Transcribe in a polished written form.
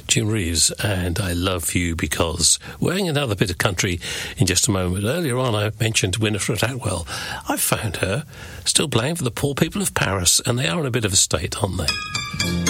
Jim Reeves and I Love You Because. We're having another bit of country in just a moment. Earlier on I mentioned Winifred Atwell. I found her still playing for the poor people of Paris, and they are in a bit of a state, aren't they?